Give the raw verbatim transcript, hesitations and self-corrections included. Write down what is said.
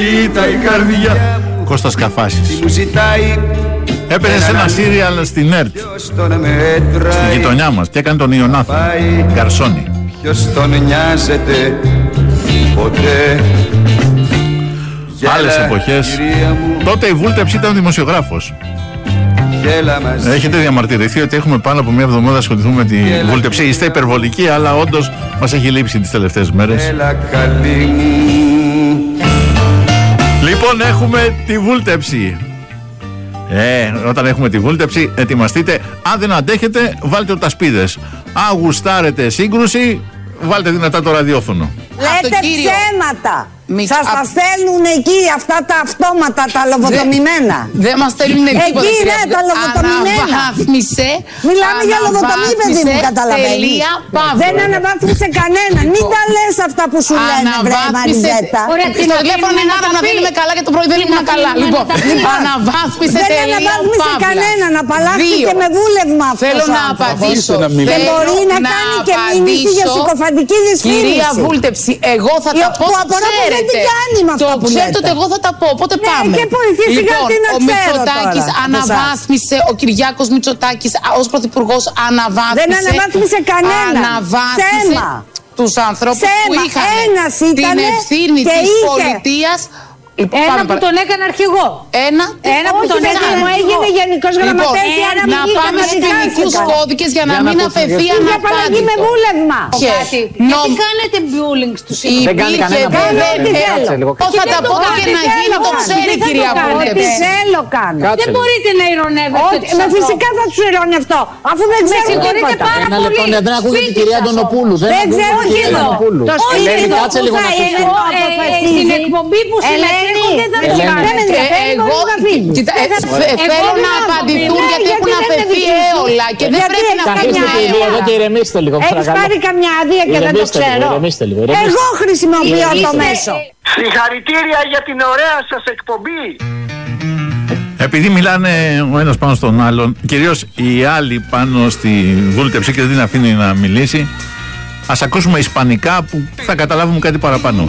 κοίτα η καρδιά. Κώστας Καφάσης. Έπαιζε σε ένα σύριαλ στην ΕΡΤ, στη γειτονιά μας, και έκανε τον Ιωνάθο Γκαρσόνι. Ποιος τον νοιάζεται ποτέ. Άλλες εποχές. Τότε η βούλτεψη ήταν δημοσιογράφος. Έχετε διαμαρτυρηθεί ότι έχουμε πάνω από μια εβδομάδα ασχοληθούμε με τη βούλτεψη. Είστε υπερβολικοί, αλλά όντως μας έχει λείψει τις τελευταίες μέρες. Λοιπόν, έχουμε τη βούλτεψη. Ε, όταν έχουμε τη βούλτεψη, ετοιμαστείτε. Αν δεν αντέχετε, βάλτε οτασπίδες. Αν γουστάρετε σύγκρουση, βάλτε δυνατά το ραδιόφωνο. Λέτε ψέματα. Σας τα στέλνουν εκεί αυτά τα αυτόματα, τα λοβοτομημένα. Δεν μας στέλνουν εκεί. Εκεί είναι τα λοβοτομημένα. Αναβάθμισε. Μιλάμε για λοβοτομή, παιδί μου, καταλαβαίνεις. Δεν αναβάθμισε κανένα. Μην τα λες αυτά που σου λένε, βρε Μαριζέτα. Στο τηλέφωνο είναι άρα να δεν είμαι καλά και το πρωί δεν ήμουν καλά. Λοιπόν, αναβάθμισε τελεία. Δεν αναβάθμισε κανέναν. Απαλλάχθηκε με βούλευμα αυτό. Θέλω να απαντήσω. Και μπορεί να κάνει και μήνυση για συκοφαντική δυσφήμιση. Κυρία Βούλτεψη, εγώ θα τα πω. Δεν την κάνει με αυτό που λέτε. Το εγώ θα τα πω, οπότε ναι, πάμε. Και ποηθή, σιγά λοιπόν, τι να ο Μητσοτάκης αναβάθμισε, ο Κυριάκος Μητσοτάκης ως πρωθυπουργός αναβάθμισε. Δεν αναβάθμισε κανένα. Αναβάθμισε τους ανθρώπους Σέμα. που είχαν την ευθύνη της πολιτείας. Λοιπόν, ένα που τον έκανε αρχηγό. Ένα, ένα που τον έκανε. Μου έγινε γενικός γραμματέας. Λοιπόν, να πάμε στους ποινικούς κώδικες για να μην αφαιθεί αναπάντητο. Για απαλλαγή με βούλευμα. Γιατί κάνετε bullying στους υπήρχε. Δεν κάνει κανένα bullying. Θα τα πω και να γίνει, το ξέρει η κυρία Βούλτεψη. Τι θέλω κάνω. Δεν μπορείτε να ειρωνεύετε. Φυσικά θα τους ειρωνευτώ. Αφού δεν ξέρω τίποτα. Ένα λεπτό, δεν ακούγεται την κυρία Αντωνοπούλου. Δεν ξέρω τίποτα. Το σπίτι κάτσε λίγο να στην εκπομπή που συμμετέχω δεν θα τους θέλω να απαντηθούν γιατί έχουν αφαιθεί έολα και δεν πρέπει να αφαιθεί έολα. Έχεις πάρει καμιά άδεια και δεν το ξέρω. Εγώ χρησιμοποιώ το μέσο. Συγχαρητήρια για την ωραία σας εκπομπή. Επειδή μιλάνε ο ένας πάνω στον άλλον, κυρίως οι άλλοι πάνω στη βούλτεψη και δεν την αφήνει να μιλήσει, ας ακούσουμε ισπανικά που θα καταλάβουμε κάτι παραπάνω.